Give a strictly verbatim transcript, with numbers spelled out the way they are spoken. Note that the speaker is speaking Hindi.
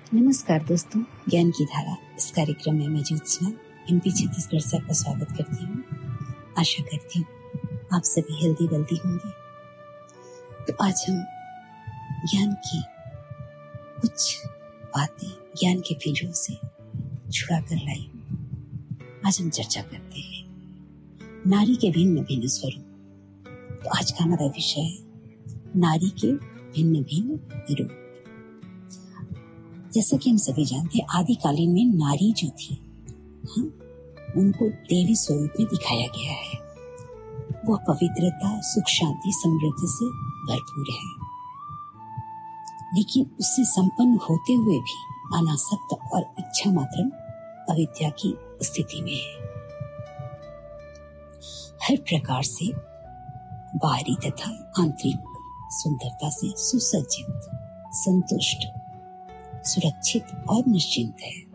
नमस्कार दोस्तों, ज्ञान की धारा इस कार्यक्रम में मैं ज्योत्सना एमपी छत्तीसगढ़ से आपका स्वागत करती हूँ। आशा करती हूँ आप सभी हेल्दी वेल्दी होंगे। तो आज हम ज्ञान की कुछ बातें ज्ञान के पेजों से छुड़ा कर लाई हूँ। आज हम चर्चा करते हैं नारी के भिन्न भिन्न स्वरूप। तो आज का हमारा विषय है नारी के भिन्न भिन्न रूप। जैसा कि हम सभी जानते हैं, आदिकालीन में नारी जो थी, हाँ, उनको देवी स्वरूप में दिखाया गया है। वह पवित्रता, सुख, शांति, समृद्धि से भरपूर है, लेकिन उससे संपन्न होते हुए भी अनासक्त और इच्छा मात्र अविद्या की स्थिति में है। हर प्रकार से बाहरी तथा आंतरिक सुंदरता से सुसज्जित, संतुष्ट, सुरक्षित और निश्चिंत है।